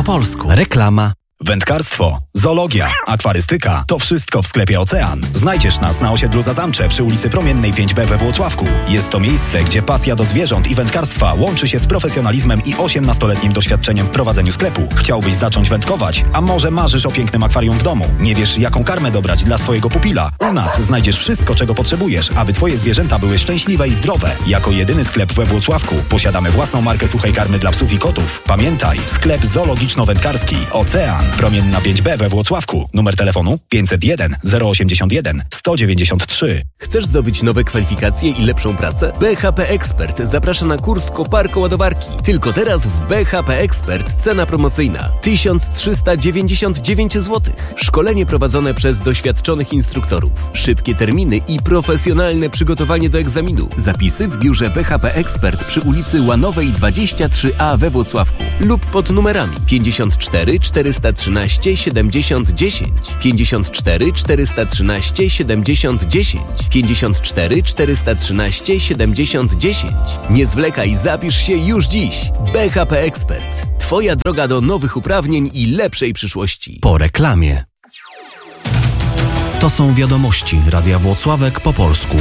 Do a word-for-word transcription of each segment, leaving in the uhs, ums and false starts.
polsku. Reklama. Wędkarstwo, zoologia, akwarystyka – to wszystko w sklepie Ocean. Znajdziesz nas na osiedlu Zazamcze przy ulicy Promiennej pięć B we Włocławku. Jest to miejsce, gdzie pasja do zwierząt i wędkarstwa łączy się z profesjonalizmem i osiemnastoletnim doświadczeniem w prowadzeniu sklepu. Chciałbyś zacząć wędkować? A może marzysz o pięknym akwarium w domu? Nie wiesz, jaką karmę dobrać dla swojego pupila? U nas znajdziesz wszystko, czego potrzebujesz, aby twoje zwierzęta były szczęśliwe i zdrowe. Jako jedyny sklep we Włocławku posiadamy własną markę suchej karmy dla psów i kotów. Pamiętaj, sklep zoologiczno-wędkarski Ocean. Promienna pięć B we Włocławku. Numer telefonu pięćset jeden zero osiemdziesiąt jeden sto dziewięćdziesiąt trzy. Chcesz zdobyć nowe kwalifikacje i lepszą pracę? B H P Expert zaprasza na kurs koparko-ładowarki. Tylko teraz w B H P Expert cena promocyjna tysiąc trzysta dziewięćdziesiąt dziewięć złotych. Szkolenie prowadzone przez doświadczonych instruktorów. Szybkie terminy i profesjonalne przygotowanie do egzaminu. Zapisy w biurze B H P Expert przy ulicy Łanowej dwadzieścia trzy A we Włocławku lub pod numerami pięćdziesiąt cztery czterysta trzynaście siedemdziesiąt dziesięć, pięćdziesiąt cztery czterysta trzynaście siedemdziesiąt dziesięć, pięćdziesiąt cztery czterysta trzynaście siedemdziesiąt dziesięć. Nie zwlekaj, zapisz się już dziś. B H P Expert. Twoja droga do nowych uprawnień i lepszej przyszłości. Po reklamie. To są wiadomości Radia Włocławek po polsku.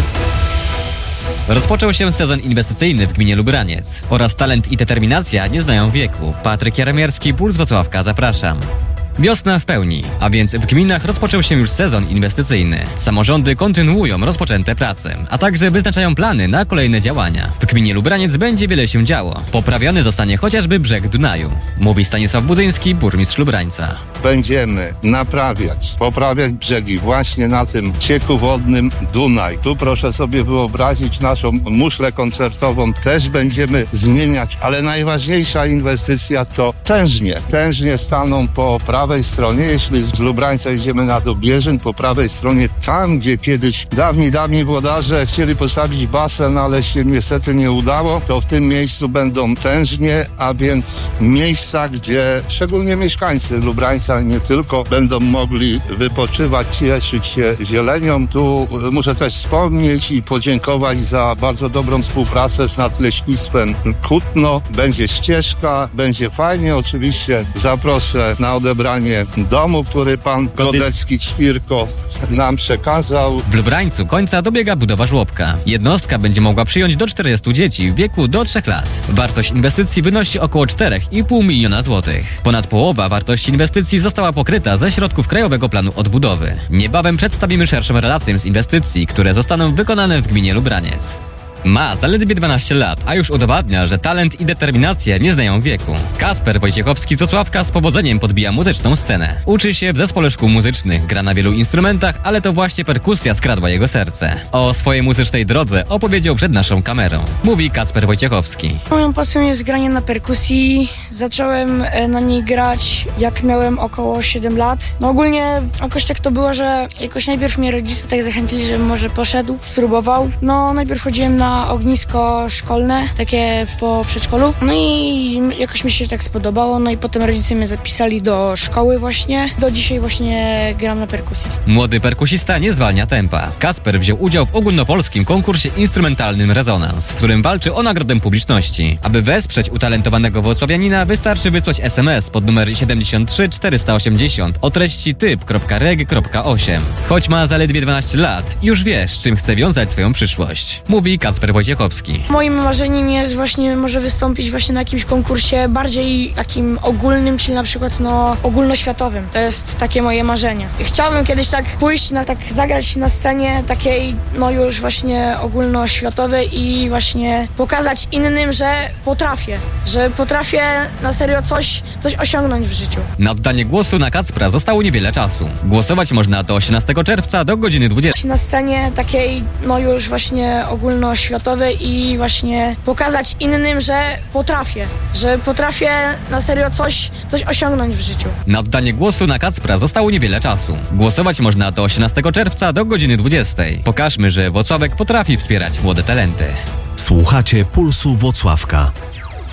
Rozpoczął się sezon inwestycyjny w gminie Lubraniec oraz talent i determinacja nie znają wieku. Patryk Jaromierski, Puls Włocławka, zapraszam. Wiosna w pełni, a więc w gminach rozpoczął się już sezon inwestycyjny. Samorządy kontynuują rozpoczęte prace, a także wyznaczają plany na kolejne działania. W gminie Lubraniec będzie wiele się działo. Poprawiony zostanie chociażby brzeg Dunaju, mówi Stanisław Budzyński, burmistrz Lubrańca. Będziemy naprawiać, poprawiać brzegi właśnie na tym cieku wodnym Dunaj. Tu proszę sobie wyobrazić naszą muszlę koncertową. Też będziemy zmieniać, ale najważniejsza inwestycja to tężnie. Tężnie staną po prawej stronie, jeśli z Lubrańca idziemy na Dobieżyn, po prawej stronie, tam gdzie kiedyś dawni, dawni włodarze chcieli postawić basen, ale się niestety nie udało, to w tym miejscu będą tężnie, a więc miejsca, gdzie szczególnie mieszkańcy Lubrańca nie tylko będą mogli wypoczywać, cieszyć się zielenią. Tu muszę też wspomnieć i podziękować za bardzo dobrą współpracę z Nadleśnictwem Kutno. Będzie ścieżka, będzie fajnie. Oczywiście zaproszę na odebranie domu, który pan Godecki-Ćwirko nam przekazał. W Lubrańcu końca dobiega budowa żłobka. Jednostka będzie mogła przyjąć do czterdziestu dzieci w wieku do trzech lat. Wartość inwestycji wynosi około cztery i pół miliona złotych. Ponad połowa wartości inwestycji została pokryta ze środków Krajowego Planu Odbudowy. Niebawem przedstawimy szerszą relację z inwestycji, które zostaną wykonane w gminie Lubraniec. Ma zaledwie dwanaście lat, a już udowadnia, że talent i determinacja nie znają wieku. Kasper Wojciechowski z Włocławka z powodzeniem podbija muzyczną scenę. Uczy się w zespole szkół muzycznych, gra na wielu instrumentach, ale to właśnie perkusja skradła jego serce. O swojej muzycznej drodze opowiedział przed naszą kamerą. Mówi Kasper Wojciechowski. Moją pasją jest granie na perkusji. Zacząłem na niej grać, jak miałem około siedem lat. No ogólnie jakoś tak to było, że jakoś najpierw mnie rodzice tak zachęcili, żebym może poszedł, spróbował. No najpierw chodziłem na ognisko szkolne, takie po przedszkolu. No i jakoś mi się tak spodobało, no i potem rodzice mnie zapisali do szkoły właśnie. Do dzisiaj właśnie gram na perkusji. Młody perkusista nie zwalnia tempa. Kasper wziął udział w ogólnopolskim konkursie instrumentalnym Rezonans, w którym walczy o nagrodę publiczności. Aby wesprzeć utalentowanego włocławianina, wystarczy wysłać es em es pod numer siedemdziesiąt trzy czterysta osiemdziesiąt o treści typ kropka reg kropka osiem. Choć ma zaledwie dwanaście lat, już wie, z czym chce wiązać swoją przyszłość. Mówi Kacper Wojciechowski. Moim marzeniem jest właśnie może wystąpić właśnie na jakimś konkursie bardziej takim ogólnym, czyli na przykład no ogólnoświatowym. To jest takie moje marzenie. Chciałbym kiedyś tak pójść na tak zagrać na scenie takiej no już właśnie ogólnoświatowej i właśnie pokazać innym, że potrafię, że potrafię na serio coś, coś osiągnąć w życiu. Na oddanie głosu na Kacpra zostało niewiele czasu. Głosować można do osiemnastego czerwca do godziny dwudziestej. Na scenie takiej no już właśnie ogólnoświatowej i właśnie pokazać innym, że potrafię, że potrafię na serio coś, coś osiągnąć w życiu. Na oddanie głosu na Kacpra zostało niewiele czasu. Głosować można do osiemnastego czerwca do godziny dwudziestej. Pokażmy, że Włocławek potrafi wspierać młode talenty. Słuchacie Pulsu Włocławka.